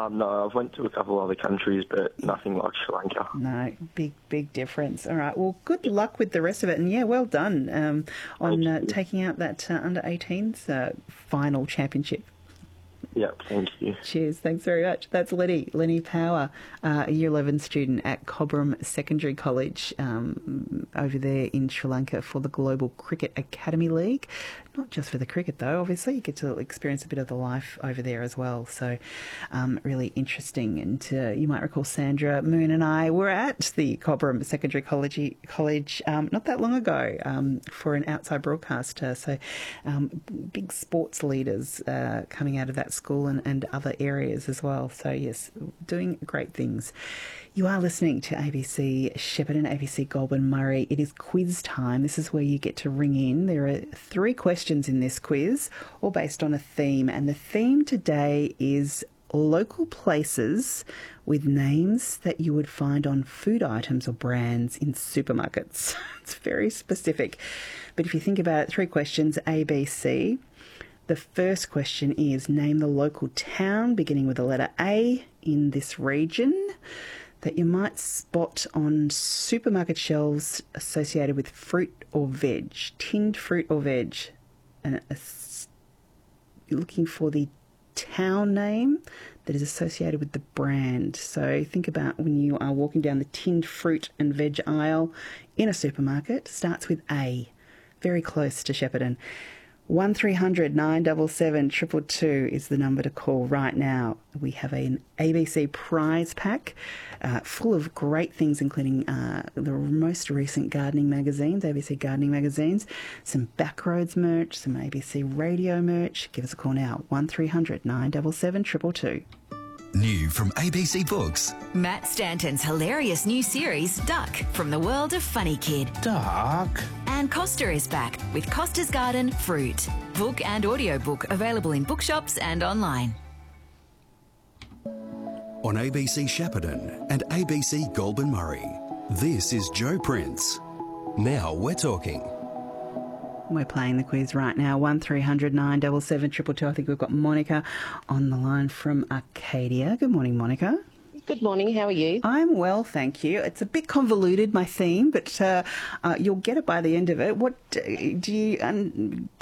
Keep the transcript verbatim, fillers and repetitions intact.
Um, no, I've went to a couple other countries, but nothing like Sri Lanka. No, big, big difference. All right, well, good luck with the rest of it. And, yeah, well done um, on uh, taking out that uh, under eighteens uh, final championship. Yep, thank you. Cheers, thanks very much. That's Lenny, Lenny Power, uh, a Year eleven student at Cobram Secondary College um, over there in Sri Lanka for the Global Cricket Academy League. Not just for the cricket, though. Obviously, you get to experience a bit of the life over there as well. So, um, really interesting. And uh, you might recall Sandra Moon and I were at the Cobram Secondary College, college um, not that long ago um, for an outside broadcast. Uh, so, um, big sports leaders uh, coming out of that school and, and other areas as well. So, yes, doing great things. You are listening to A B C Shepparton, A B C Goulburn Murray. It is quiz time. This is where you get to ring in. There are three questions in this quiz, all based on a theme. And the theme today is local places with names that you would find on food items or brands in supermarkets. It's very specific. But if you think about it, three questions, A, B, C. The first question is name the local town beginning with the letter A in this region that you might spot on supermarket shelves associated with fruit or veg, tinned fruit or veg. And you're looking for the town name that is associated with the brand. So think about when you are walking down the tinned fruit and veg aisle in a supermarket, starts with A, very close to Shepparton. one three hundred nine seven seven two two two is the number to call right now. We have an A B C prize pack uh, full of great things, including uh, the most recent gardening magazines, A B C gardening magazines, some Backroads merch, some A B C radio merch. Give us a call now, one three hundred nine seven seven two two two. New from A B C Books. Matt Stanton's hilarious new series, Duck, from the world of Funny Kid. Duck. And Costa is back with Costa's Garden Fruit. Book and audiobook available in bookshops and online. On A B C Shepparton and A B C Goulburn Murray, this is Joe Prince. Now we're talking. We're playing the quiz right now, one three hundred nine seven seven two two two. I think we've got Monica on the line from Arcadia. Good morning, Monica. Good morning, how are you? I'm well, thank you. It's a bit convoluted, my theme, but uh, uh, you'll get it by the end of it. What uh, do you um,